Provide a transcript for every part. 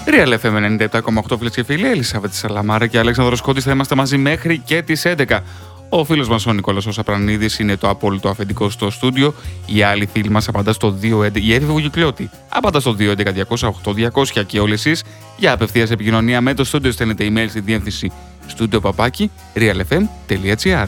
Real FM 97,8 φίλες και φίλοι, Ελισάβετ Σαλαμάρα και Αλέξανδρος Κόντης θα είμαστε μαζί μέχρι και τις 11. Ο φίλος μας ο Νικόλας ο Σαπρανίδης είναι το απόλυτο αφεντικό στο στούντιο. Οι άλλοι φίλοι μας απαντά στο 211. Η Εύη Βουγιουκλιώτη απαντά στο 211-208-200 και όλοι εσείς για απευθείας επικοινωνία με το στούντιο στέλνετε email στη διεύθυνση studio@realfm.gr.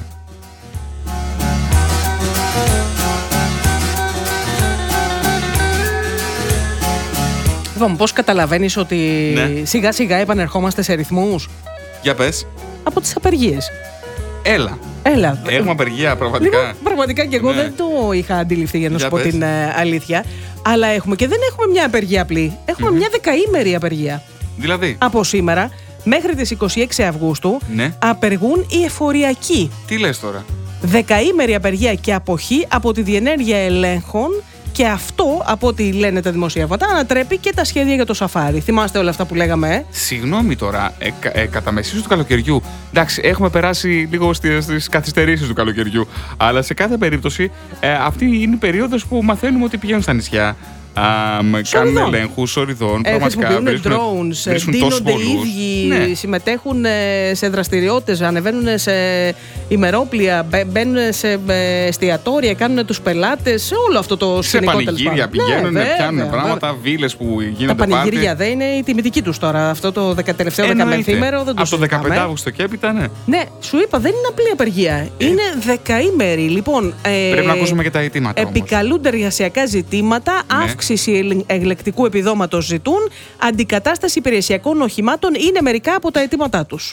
Λοιπόν, πώς καταλαβαίνεις ότι σιγά σιγά επανερχόμαστε σε ρυθμούς? Για πες. Από τις απεργίες. Έλα. Έχουμε απεργία, πραγματικά. Λοιπόν, πραγματικά και εγώ δεν το είχα αντιληφθεί, για να σου πω την αλήθεια. Αλλά έχουμε και δεν έχουμε μια απεργία απλή. Έχουμε μια δεκαήμερη απεργία. Δηλαδή. Από σήμερα μέχρι τις 26 Αυγούστου απεργούν οι εφοριακοί. Τι λες τώρα? Δεκαήμερη απεργία και αποχή από τη διενέργεια ελέγχων. Και αυτό, από ό,τι λένε τα δημοσιεύματα, ανατρέπει και τα σχέδια για το σαφάρι. Θυμάστε όλα αυτά που λέγαμε, Συγγνώμη τώρα, κατά μεσήσου του καλοκαιριού. Εντάξει, έχουμε περάσει λίγο στις καθυστερήσεις του καλοκαιριού. Αλλά σε κάθε περίπτωση, αυτή είναι η περίοδος που μαθαίνουμε ότι πηγαίνουν στα νησιά. Κάνουν ελέγχους οριδών. Χρησιμοποιούν drones, ντύνονται οι ίδιοι, συμμετέχουν σε δραστηριότητες, ανεβαίνουν σε ημερόπλια, μπαίνουν σε εστιατόρια, κάνουν τους πελάτες, σε όλο αυτό το σκηνικό. Σε πανηγύρια πηγαίνουν, πιάνουν πράγματα, βίλες που γίνονται. Τα πανηγύρια δεν είναι η τιμητική τους τώρα. Αυτό το τελευταίο δεκαμεθήμερο δεν το συζητάμε. Από το 15 Αύγουστο και έπειτα, ναι. Ναι, σου είπα, δεν είναι απλή απεργία. Είναι δεκαήμερη. Λοιπόν, πρέπει να ακούσουμε και τα αιτήματα. Επικαλούνται εργασιακά ζητήματα, αύξηση ελεκτικού επιδόματος ζητούν, αντικατάσταση υπηρεσιακών οχημάτων είναι μερικά από τα αιτήματά τους.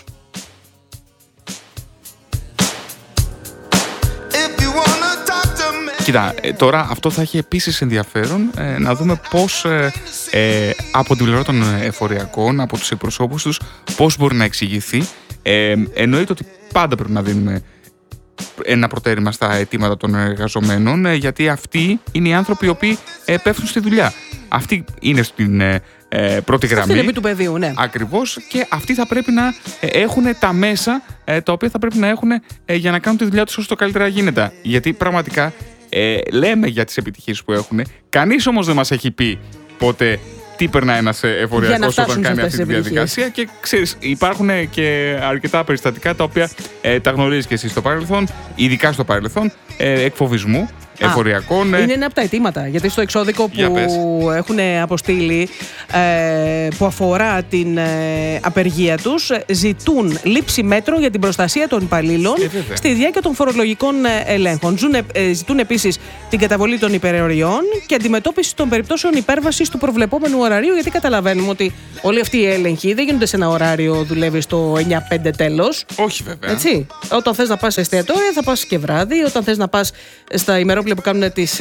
Κοίτα, τώρα αυτό θα έχει επίσης ενδιαφέρον να δούμε πώς από την πλευρά των εφοριακών, από τους εκπροσώπους τους, πώς μπορεί να εξηγηθεί. Εννοείται ότι πάντα πρέπει να δίνουμε ένα προτέρημα στα αιτήματα των εργαζομένων, γιατί αυτοί είναι οι άνθρωποι οι οποίοι πέφτουν στη δουλειά. Αυτοί είναι στην πρώτη γραμμή. Στην επί του πεδίου, ναι. Ακριβώς, και αυτοί θα πρέπει να έχουν τα μέσα τα οποία θα πρέπει να έχουν για να κάνουν τη δουλειά τους όσο το καλύτερα γίνεται. Γιατί πραγματικά λέμε για τις επιτυχίες που έχουν, κανείς όμως δεν μας έχει πει ποτέ τι περνάει ένας εφοριακός όταν κάνει αυτή τη διαδικασία. Και ξέρεις, υπάρχουν και αρκετά περιστατικά τα οποία τα γνωρίζεις και εσύ στο παρελθόν, ειδικά στο παρελθόν, εκφοβισμού εφοριακών. Είναι ένα από τα αιτήματα. Γιατί στο εξώδικο που έχουν αποστείλει, που αφορά την απεργία τους, ζητούν λήψη μέτρων για την προστασία των υπαλλήλων στη διάρκεια των φορολογικών ελέγχων. Ζητούν επίσης την καταβολή των υπερεωριών και αντιμετώπιση των περιπτώσεων υπέρβασης του προβλεπόμενου ωραρίου. Γιατί καταλαβαίνουμε ότι όλοι αυτοί οι έλεγχοι δεν γίνονται σε ένα ωράριο, δουλεύει στο 9-5 τέλος. Όχι, βέβαια. Έτσι. Όταν θες να πας σε εστιατόρια, θα πας και βράδυ. Όταν θες να πας στα ημερόπλια που κάνουν τις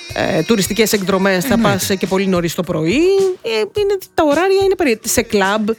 τουριστικές εκδρομές, θα πας και πολύ νωρίς το πρωί. Τα ωράρια είναι περίεργα. Σε κλαμπ